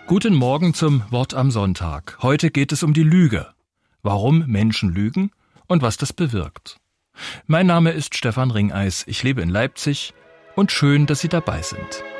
Guten Morgen zum Wort am Sonntag. Heute geht es um die Lüge. Warum Menschen lügen und was das bewirkt. Mein Name ist Stefan Ringeis. Ich lebe in Leipzig und schön, dass Sie dabei sind.